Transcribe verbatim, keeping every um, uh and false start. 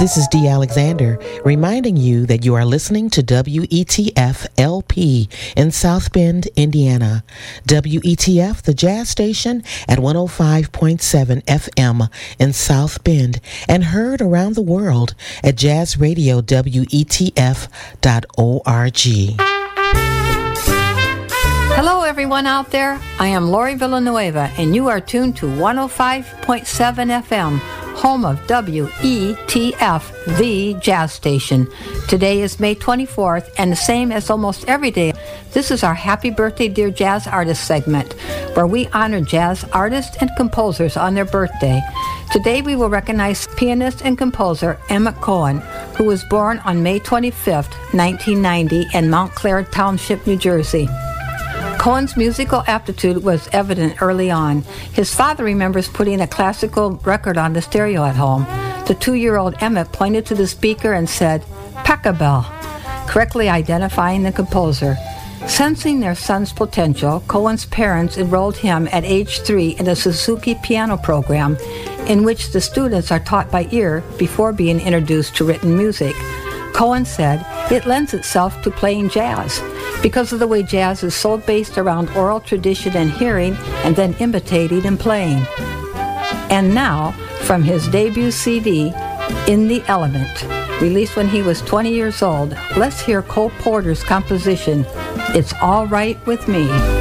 This is Dee Alexander reminding you that you are listening to W E T F L P in South Bend, Indiana. W E T F, the jazz station at one oh five point seven F M in South Bend, and heard around the world at jazz radio W E T F dot org. Hello, everyone out there. I am Lori Villanueva, and you are tuned to one oh five point seven F M, home of W E T F, the jazz station. Today is May twenty-fourth, and the same as almost every day, this is our Happy Birthday Dear Jazz Artist segment, where we honor jazz artists and composers on their birthday. Today we will recognize pianist and composer Emmett Cohen, who was born on May twenty-fifth, nineteen ninety in Montclair Township, New Jersey. Cohen's musical aptitude was evident early on. His father remembers putting a classical record on the stereo at home. The two-year-old Emmett pointed to the speaker and said, "Pachelbel," correctly identifying the composer. Sensing their son's potential, Cohen's parents enrolled him at age three in a Suzuki piano program in which the students are taught by ear before being introduced to written music. Cohen said, "It lends itself to playing jazz because of the way jazz is so based around oral tradition and hearing and then imitating and playing." And now, from his debut C D, In the Element, released when he was twenty years old, let's hear Cole Porter's composition, It's All Right With Me.